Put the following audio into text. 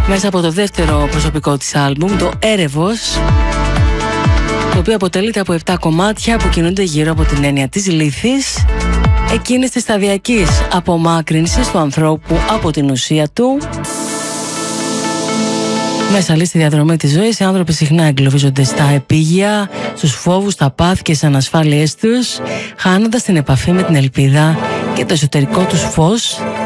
μέσα από το δεύτερο προσωπικό της άλμπουμ, το Έρευος, το οποίο αποτελείται από 7 κομμάτια που κινούνται γύρω από την έννοια της λύθης, εκείνης της σταδιακής απομάκρυνσης του ανθρώπου από την ουσία του. Μέσα στη διαδρομή της ζωής, οι άνθρωποι συχνά εγκλωβίζονται στα επίγεια, στους φόβους, τα πάθη και στις ανασφάλειές τους, χάνοντας την επαφή με την ελπίδα και το εσωτερικό τους φως,